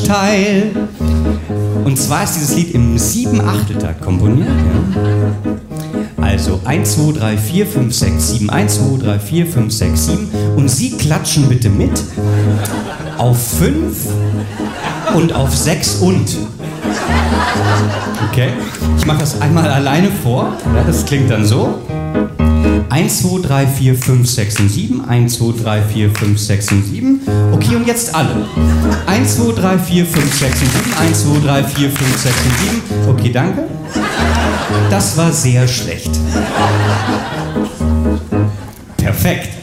Teil. Und zwar ist dieses Lied im 7/8-Takt komponiert. Ja? Also 1, 2, 3, 4, 5, 6, 7, 1, 2, 3, 4, 5, 6, 7. Und Sie klatschen bitte mit auf 5 und auf 6 und. Okay? Ich mache das einmal alleine vor. Ja, das klingt dann so. 1, 2, 3, 4, 5, 6 und 7. 1, 2, 3, 4, 5, 6 und 7. Okay, und jetzt alle. 1, 2, 3, 4, 5, 6 und 7. 1, 2, 3, 4, 5, 6 und 7. Okay, danke. Das war sehr schlecht. Perfekt.